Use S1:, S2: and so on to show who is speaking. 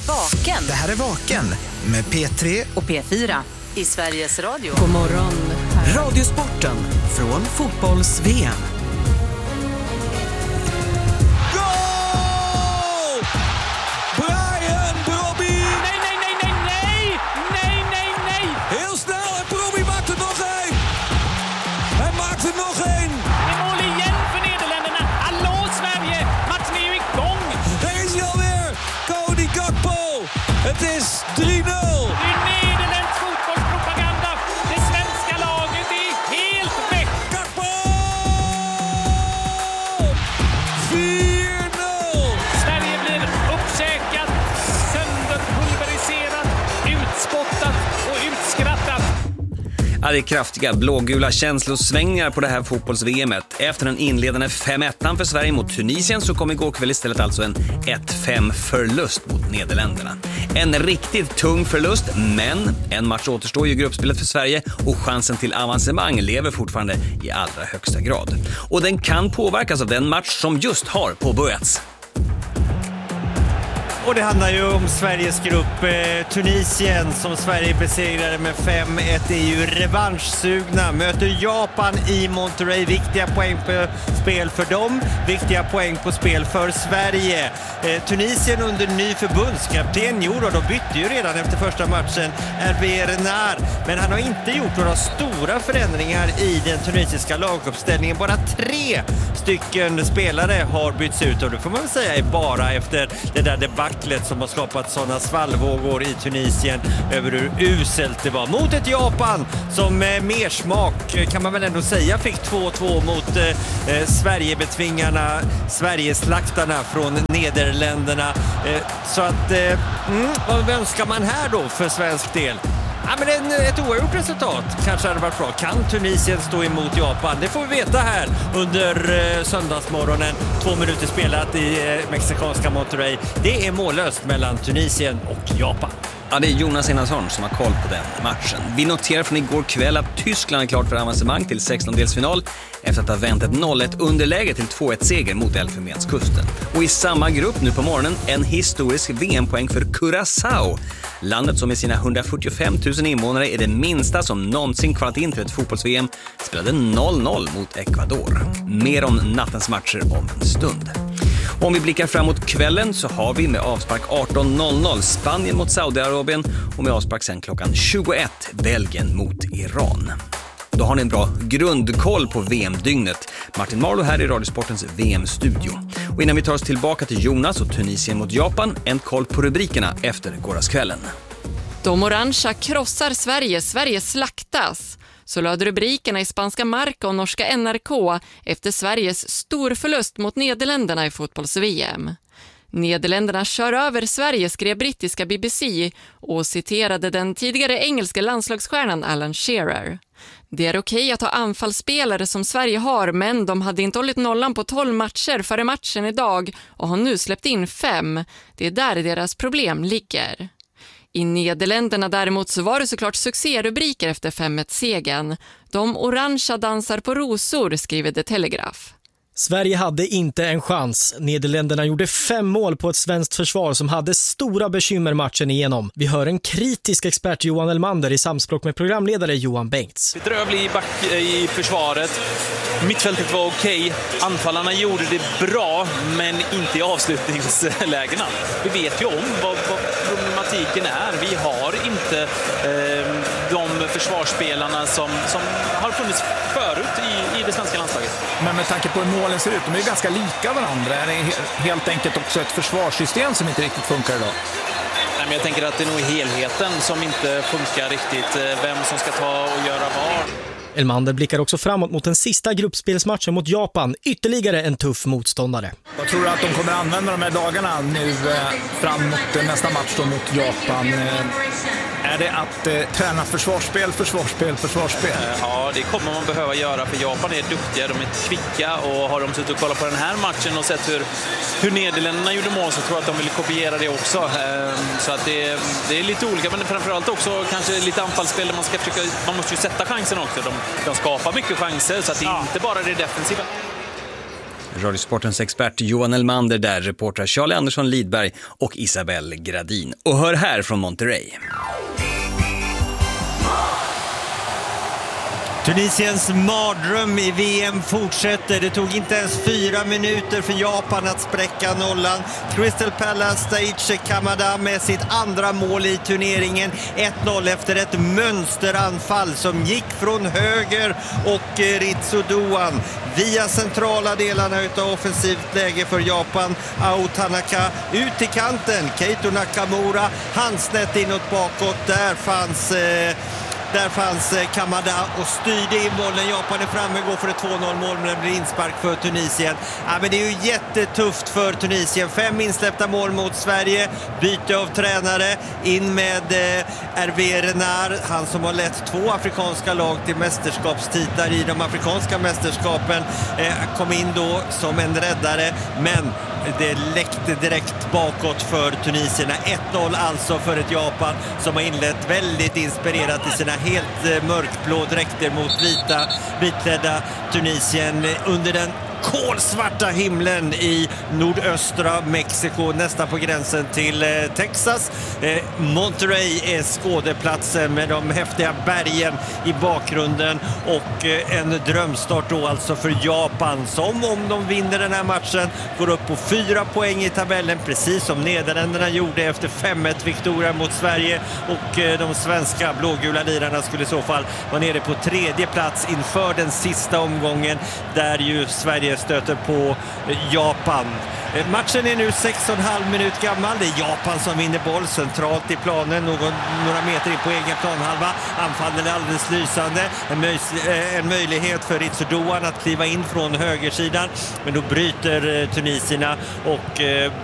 S1: Vaken.
S2: Det här är Vaken med P3
S1: och P4 i Sveriges Radio.
S3: God morgon.
S2: Radiosporten från fotbolls-VM.
S4: Goal! Brian Brobby!
S5: Nej, nej, nej, nej, nej! Nej, nej, nej!
S4: Heel snel en Brobby maakt er nog één. Hij maakt er nog één.
S5: Det är mål igen för Nederländerna. Hallå Sverige! Matchen är ju igång!
S4: Daar is hij alweer. Cody Gakpo. Het is 3-0.
S5: Det är Nederländs fotbollspropaganda. Det svenska laget är helt väck.
S4: Gakpo! 4-0.
S5: Sverige blir uppkäkat, sönderpulveriserat, utspottat och utskrattat.
S6: Ja, det är kraftiga blågula känslosvängningar på det här fotbolls-VMet. Efter den inledande 5-1 för Sverige mot Tunisien så kom igår kväll istället alltså en 1-5-förlust mot Nederländerna. En riktigt tung förlust, men en match återstår ju i gruppspelet för Sverige och chansen till avancemang lever fortfarande i allra högsta grad. Och den kan påverkas av den match som just har påbörjats.
S7: Och det handlar ju om Sveriges grupp. Tunisien som Sverige besegrade med 5-1 är ju revanschsugna. Möter Japan i Monterrey. Viktiga poäng på spel för dem. Viktiga poäng på spel för Sverige. Tunisien under ny förbundskapten. Jo då, de bytte ju redan efter första matchen Hervé Renard. Men han har inte gjort några stora förändringar i den tunisiska laguppställningen. Bara 3 stycken spelare har bytts ut. Och det får man väl säga är bara efter det där debaclet som har skapat sådana svallvågor i Tunisien över hur uselt det var. Mot ett Japan som med mer smak kan man väl ändå säga fick 2-2 mot Sverigebetvingarna, Sverigeslaktarna från Nederländerna. Så att, vad önskar man här då för svensk del? Ja, men ett oavgjort resultat kanske hade varit bra. Kan Tunisien stå emot Japan? Det får vi veta här under söndagsmorgonen. 2 minuter spelat i mexikanska Monterrey. Det är mållöst mellan Tunisien och Japan.
S6: Ja, det är Jonas Einarsson som har koll på den matchen. Vi noterar från igår kväll att Tyskland är klart för avancemang till 16-delsfinal efter att ha vänt ett 0-1 underläge till 2-1-seger mot Elfenbenskusten. Och i samma grupp nu på morgonen en historisk VM-poäng för Curaçao. Landet som med sina 145 000 invånare är det minsta som någonsin kvalat in till ett fotbolls-VM spelade 0-0 mot Ecuador. Mer om nattens matcher om en stund. Om vi blickar framåt kvällen så har vi med avspark 18.00 Spanien mot Saudiarabien och med avspark sen klockan 21 Belgien mot Iran. Då har ni en bra grundkoll på VM-dygnet. Martin Marlow här i Radiosportens VM-studio. Och innan vi tar oss tillbaka till Jonas och Tunisien mot Japan, en koll på rubrikerna efter gårdagskvällen.
S3: De orangea krossar Sverige, Sverige slaktas. Så löd rubrikerna i spanska Marca och norska NRK efter Sveriges storförlust mot Nederländerna i fotbolls-VM. Nederländerna kör över Sverige, skrev brittiska BBC och citerade den tidigare engelska landslagsstjärnan Alan Shearer. Det är okej att ha anfallsspelare som Sverige har, men de hade inte hållit nollan på 12 matcher före matchen idag och har nu släppt in 5. Det är där deras problem ligger. I Nederländerna däremot så var det såklart succérubriker efter 5-1-segern. De orangea dansar på rosor, skriver The Telegraph.
S8: Sverige hade inte en chans. Nederländerna gjorde 5 mål på ett svenskt försvar som hade stora bekymmer matchen igenom. Vi hör en kritisk expert Johan Elmander i samspråk med programledare Johan Bengts.
S9: Drövlig back i försvaret. Mittfältet var okej. Anfallarna gjorde det bra, men inte i avslutningslägena. Vi vet ju om vad problematiken är. Vi har inte de försvarsspelarna som har funnits förut i det svenska landslaget.
S10: Men med tanke på hur målen ser ut, de är ju ganska lika varandra. Är det helt enkelt också ett försvarssystem som inte riktigt funkar idag?
S9: Nej, men jag tänker att det är nog helheten som inte funkar riktigt. Vem som ska ta och göra vad.
S8: Elmander blickar också framåt mot den sista gruppspelsmatchen mot Japan. Ytterligare en tuff motståndare.
S10: Jag tror att de kommer använda de här dagarna nu fram mot nästa match då mot Japan. Är det att träna försvarsspel?
S9: Ja, det kommer man behöva göra, för Japan är duktiga, de är kvicka, och har de suttit och kollat på den här matchen och sett hur Nederländerna gjorde mål, så tror jag att de vill kopiera det också. Så att det är lite olika, men framförallt också kanske lite anfallsspel där man måste ju sätta chansen också. De skapar mycket chanser, så att det är inte bara det defensiva.
S6: Radiosportens expert Johan Elmander där, reportrar Charlie Andersson Lidberg och Isabelle Gradin. Och hör här från Monterrey.
S7: Tunisiens mardröm i VM fortsätter. Det tog inte ens 4 minuter för Japan att spräcka nollan. Crystal Palace Daichi Kamada med sitt andra mål i turneringen. 1-0 efter ett mönsteranfall som gick från höger och Ritsu Doan via centrala delarna utav offensivt läge för Japan. Ao Tanaka ut till kanten. Keito Nakamura handsnett inåt bakåt. Där fanns Kamada och styrde in bollen. Japan är framme, går för ett 2-0-mål, men det blir inspark för Tunisien. Ja, men det är ju jättetufft för Tunisien. 5 insläppta mål mot Sverige. Byte av tränare. In med Hervé Renard, han som har lett 2 afrikanska lag till mästerskapstitlar i de afrikanska mästerskapen. Kom in då som en räddare, men det läckte direkt bakåt för tunisierna. 1-0 alltså för ett Japan som har inlett väldigt inspirerat i sina helt mörkblå dräkter mot vitklädda Tunisien under den kolsvarta himlen i nordöstra Mexiko, nästan på gränsen till Texas. Monterrey är skådeplatsen med de häftiga bergen i bakgrunden och en drömstart då alltså för Japan som, om de vinner den här matchen, går upp på 4 poäng i tabellen, precis som Nederländerna gjorde efter 5-1-viktoria mot Sverige, och de svenska blågula lirarna skulle i så fall vara nere på 3:e plats inför den sista omgången där ju Sverige stöter på Japan. Matchen är nu 6,5 minut gammal. Det är Japan som vinner boll centralt i planen, några meter in på egen planhalva. Anfallen är alldeles lysande. En möjlighet för Ritsu Doan att kliva in från högersidan, men då bryter tunisierna och